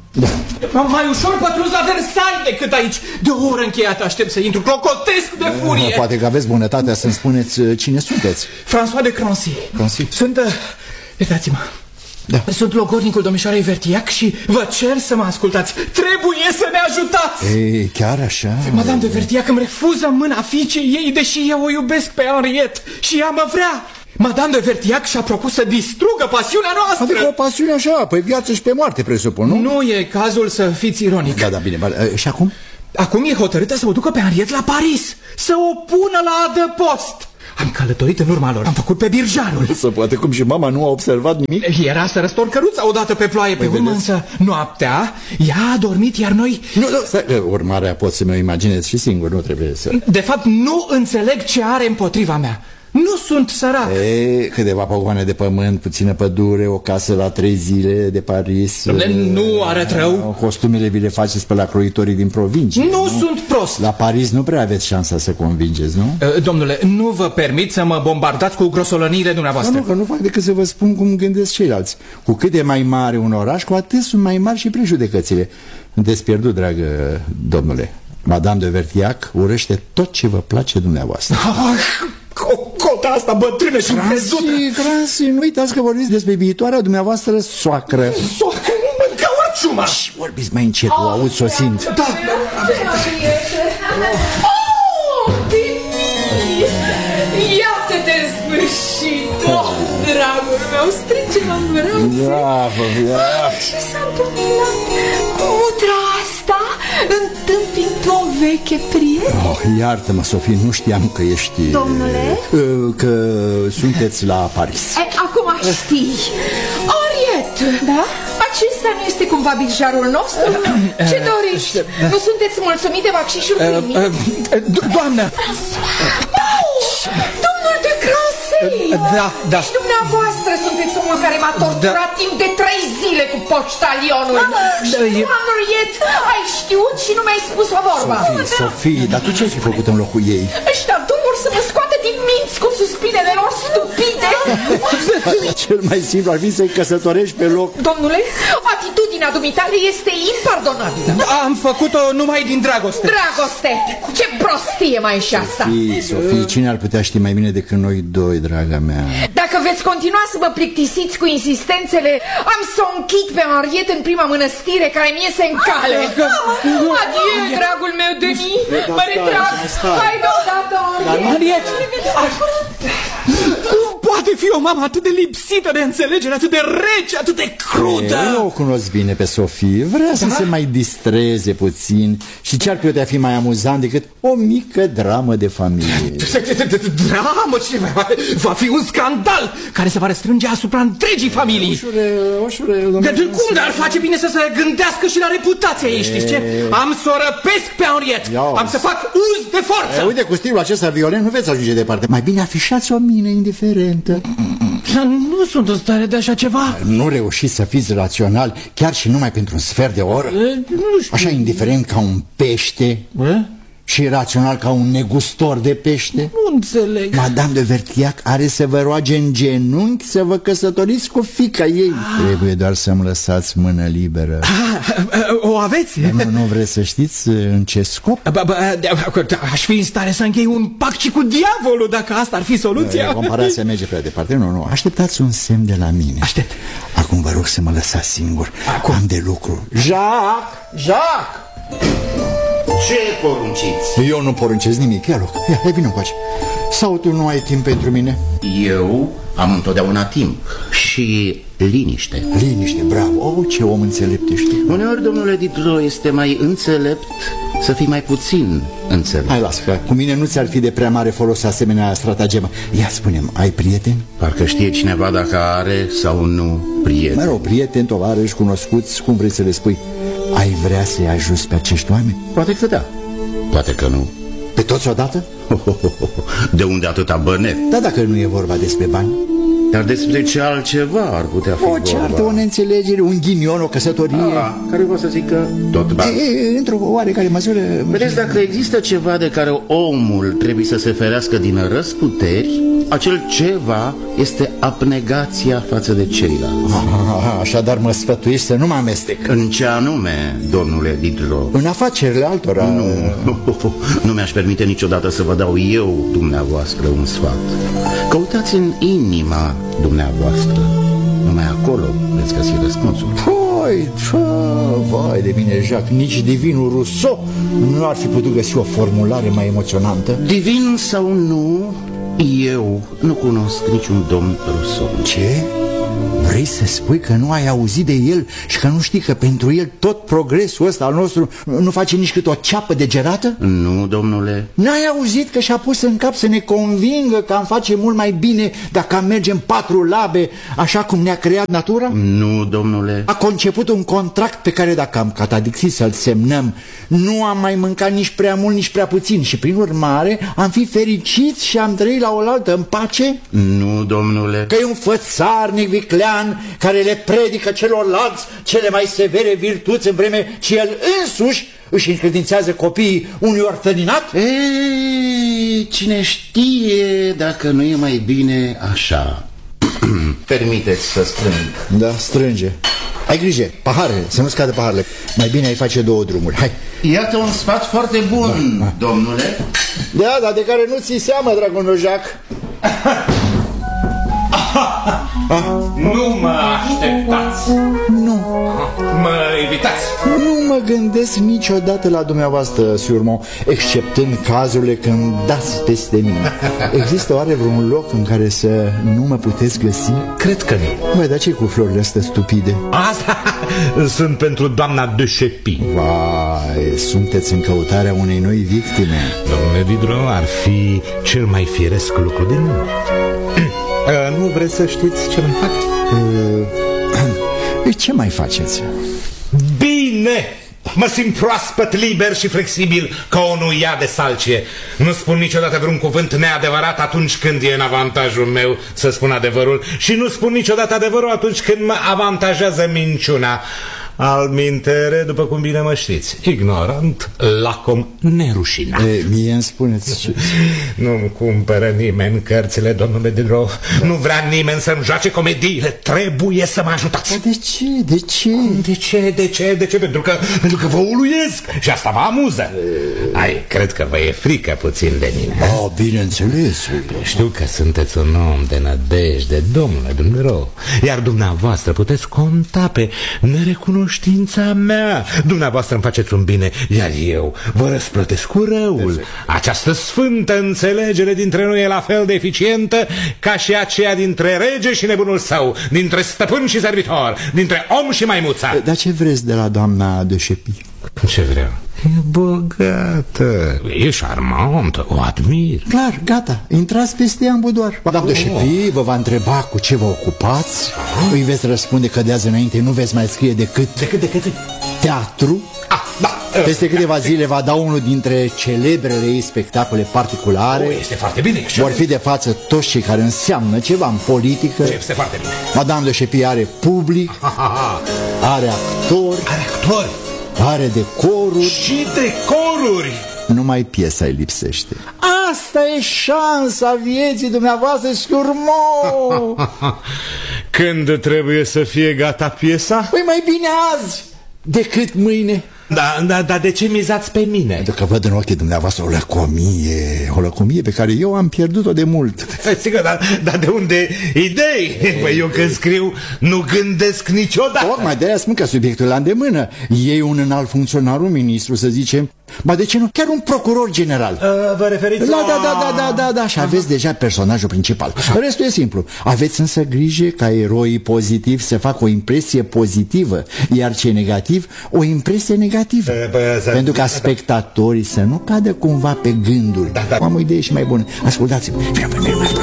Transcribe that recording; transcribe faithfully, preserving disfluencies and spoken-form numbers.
Da. Mai ușor pătrunzi la Versailles decât aici. De o oră încheiată aștept să intru, clocotesc de furie. Poate că aveți bunătatea să-mi spuneți cine sunteți. François de Crancy. Crancy? Sunt, iertați-mă, da. Sunt logornicul domnișoarei Vertiac și vă cer să mă ascultați. Trebuie să ne ajutați. Ei, chiar așa? Madame de Vertiac îmi refuză mâna fiicei ei, deși eu o iubesc pe Henriette și ea mă vrea. Madame de Vertiac și-a propus să distrugă pasiunea noastră. Adică o pasiune așa, pe viață și pe moarte, presupun, nu? Nu e cazul să fiți ironic. Da, da, bine, bine. Și acum? Acum e hotărâtă să o ducă pe Henriette la Paris, să o pună la adăpost. Am călătorit în urma lor, am făcut pe birjanul. Nu se poate, cum și mama nu a observat nimic? Era să răstor căruța odată pe ploaie. Pe urmă însă noaptea ea a dormit, iar noi... Nu, nu, stai, urmarea pot să mi-o imaginez și singur, nu trebuie să... De fapt nu înțeleg ce are împotriva mea. Nu sunt sărac. E, câteva pogoane de pământ, puțină pădure, o casă la trei zile de Paris. Dom'le, nu arăt rău. Costumele vi le faceți pe la croitorii din provincie. Nu, nu sunt prost. La Paris nu prea aveți șansa să convingeți, nu? Domnule, nu vă permit să mă bombardați cu grosolăniile dumneavoastră. Nu, că nu fac decât să vă spun cum gândesc ceilalți. Cu cât de mai mare un oraș, cu atât sunt mai mari și prejudecățile. Sunteți pierdut, dragă domnule. Madame de Vertiac urăște tot ce vă place dumneavoastră. Cota asta bătrână și încrezută. Crancy, nu uitați că vorbiți despre viitoarea dumneavoastră soacră. Soacră? Mânca urciuma. Și vorbiți mai încet, o aud sosind. Da. Oh, Denis! Iată-te în sfârșit! Oh, dragul meu, strânge-mă în brațe. Bravo, bravo. Ce s-a întâmplat? Mutra asta întâmpină o veche prieten. Oh, iartă-mă, Sofie, nu știam că ești... Domnule? Că sunteți la Paris. E, acum știi. Henriette, da? Acesta nu este cumva birjarul nostru? Ce doriți? Nu sunteți mulțumit de bacșișul primit? Doamnă! Domnul de Crancy! Da, da. Deci dumneavoastră sunteți omul care m-a torturat timp de trei zile cu poștalionul. Și tu, Henriette, ai știut și nu mi-ai spus o vorbă. Sofie, Sofie, dar tu ce ai fi făcut în locul ei? Ăștia două vor să mă scoată din minți cu suspinele lor stupide. Cel mai simplu ar fi să-i căsătorești pe loc. Domnule, atitudinea dumitale este impardonabilă. Am făcut-o numai din dragoste. Dragoste? Ce prostie mai e și asta. Sofie, Sofie, cine ar putea ști mai bine decât noi doi, draga mea? Dacă veți continua să mă plictisiți cu insistențele, am să o închid pe Henriette în prima mănăstire care mi iese în cale. Adieu, dragul meu, Denis. Mă retrag. Hai deodată, Henriette. Cum poate fi o mamă atât de lipsită de înțelegere, atât de rece, atât de crudă? Eu o cunosc bine pe Sofie. Vrea să se mai distreze puțin. Și ce ar putea fi mai amuzant decât o mică dramă de familie? Dramă? Ce va fi un scandal care se va răstrânge asupra întregii familii. Ușure, ușure, de cum dar face bine să se gândească și la reputația ei, știți ce? Am să o răpesc pe Henriette. Am să fac uz de forță. Uite, cu stilul acesta violent nu veți ajunge departe. Mai bine afișați o mine indiferentă. Nu sunt în stare de așa ceva. Nu reușiți să fiți rațional chiar și numai pentru un sfert de oră? Așa indiferent ca un pește și rațional ca un negustor de pește? Nu înțeleg. Madame de Vertiac are să vă roage în genunchi să vă căsătoriți cu fiica ei. ah. Trebuie doar să-mi lăsați mână liberă. ah, O aveți? Nu, nu vreți să știți în ce scop? Ba, ba, aș fi în stare să închei un pact și cu diavolul dacă asta ar fi soluția. Comparația merge prea departe. Nu, nu, așteptați un semn de la mine. Aștept. Acum vă rog să mă lăsați singur. Acum. Am de lucru. Jacques! Jacques! Ce porunciți? Eu nu poruncesc nimic, ia loc, ia, ia vină încoace. Sau tu nu ai timp pentru mine? Eu am întotdeauna timp și liniște. Liniște, bravo, oh, ce om înțelept ești. Uneori, domnule Diderot, este mai înțelept să fii mai puțin înțelept. Hai, lasă, că cu mine nu ți-ar fi de prea mare folos asemenea stratagemă. Ia, spune-mi, ai prieteni? Parcă știe cineva dacă are sau nu prieteni. Mă rog, prieteni, tovarăși, cunoscuți, cum vrei să le spui. Ai vrea să-i ajuți pe acești oameni? Poate că da, poate că nu. Pe toți odată? De unde atâta bănet? Da, dacă nu e vorba despre bani. Dar despre ce altceva ar putea fi o vorba? O ceartă, o neînțelegere, un ghinion, o căsătorie. A, care va să zică tot bani. Într-o oarecare măsură... Vedeți, dacă există ceva de care omul trebuie să se ferească din răsputeri, acel ceva este abnegația față de ceilalți. Așadar mă sfătuiești să nu mă amestec. În ce anume, domnule Diderot? În afacerile altora. Nu, nu, nu mi-aș permite niciodată să vă dau eu dumneavoastră un sfat. Căutați în inima dumneavoastră. Numai acolo veți găsi răspunsul. Vai, vai de mine, Jacques, nici divinul Rousseau nu ar fi putut găsi o formulare mai emoționantă. Divin sau nu, eu nu cunosc niciun domn Rousseau. Ce? Vrei să spui că nu ai auzit de el și că nu știi că pentru el tot progresul ăsta al nostru nu face nici cât o ceapă de gerată? Nu, domnule. N-ai auzit că și-a pus în cap să ne convingă că am face mult mai bine dacă am merge în patru labe, așa cum ne-a creat natura? Nu, domnule. A conceput un contract pe care dacă am catadixit să-l semnăm, nu am mai mâncat nici prea mult, nici prea puțin și prin urmare am fi fericiți și am trăit la oaltă în pace? Nu, domnule. Că e un fățarnic viclean care le predică celorlalți cele mai severe virtuți în vreme ce el însuși își încredințează copiii unui orfăninat? Ei, cine știe dacă nu e mai bine așa. Permiteți să strâng. Da, strânge. Ai grijă, pahare, să nu scadă paharele. Mai bine ai face două drumuri, hai. Iată un sfat foarte bun, da, da. Domnule. Da, dar de care nu ți seamă, dragul meu Jacques. Nu mă așteptați. Nu. Mă evitați. Nu mă gândesc niciodată la dumneavoastră, Surmont, exceptând cazurile când dați peste mine. Există oare vreun loc în care să nu mă puteți găsi? Cred că nu. Băi, dar ce cu florile astea stupide? Asta sunt pentru doamna de Chepy. Vai, sunteți în căutarea unei noi victime. Domnule Diderot, ar fi cel mai firesc lucru din lume. Nu vreți să știți ce mai fac? Uh, ce mai faceți? Bine! Mă simt proaspăt, liber și flexibil ca o nuia de salcie. Nu spun niciodată vreun cuvânt neadevărat atunci când e în avantajul meu să spun adevărul și nu spun niciodată adevărul atunci când mă avantajează minciuna. Almintere, după cum bine mă știți, ignorant, lacom, nerușinat. E, mie îmi spuneți ce... Nu-mi cumpără nimeni cărțile, domnule Diderot. Da. Nu vrea nimeni să-mi joace comediile. Trebuie să mă ajutați. De ce? De ce? De ce? De ce? De ce? Pentru că, pentru că vă uluiesc și asta vă amuză. E... Ai, cred că vă e frică puțin de mine. Oh, bineînțeles. Știu că sunteți un om de nădejde, domnule Diderot. Iar dumneavoastră puteți conta pe nerecunoscut știința mea. Dumneavoastră îmi faceți un bine, iar eu vă răsplătesc cu răul. Această sfântă înțelegere dintre noi e la fel de eficientă ca și aceea dintre rege și nebunul său, dintre stăpân și servitor, dintre om și maimuța. Dar ce vreți de la doamna de Chepy? Ce vreau? E bogată, e șarmantă, o admir. Clar, gata, intrați peste ea în budoar. Doamna de Chepy vă va întreba cu ce vă ocupați. oh. Îi veți răspunde că de azi înainte nu veți mai scrie decât Decât, decât? teatru. Ah, da. Peste câteva zile va da unul dintre celebrele ei spectacole particulare. O, este foarte bine. Vor fi de față toți cei care înseamnă ceva în politică. Este foarte bine. Madame de Chepy are public, are actori, Are actori, are decoruri. și decoruri. Numai piesa îi lipsește. Asta e șansa vieții dumneavoastră, Surmont. Când trebuie să fie gata piesa? Păi mai bine azi decât mâine. Da, da, da, de ce mizați pe mine? Pentru că văd în ochii dumneavoastră o lăcomie, o lăcomie pe care eu am pierdut-o de mult. Sigur, dar, dar de unde idei? Păi eu când scriu nu gândesc niciodată. Tocmai de-aia spun că subiectul la îndemână. Ei un înalt funcționar, un ministru, să zicem, ba de ce nu, chiar un procuror general. uh, Vă referiți la... la... Da, da, da, da, da, da, și aveți deja personajul principal. Restul e simplu. Aveți însă grijă ca eroii pozitivi să facă o impresie pozitivă, iar cei negativ o impresie negativă. Pentru ca spectatorii să nu cadă cumva pe gânduri. Am o idee și mai bună. Ascultați-mă.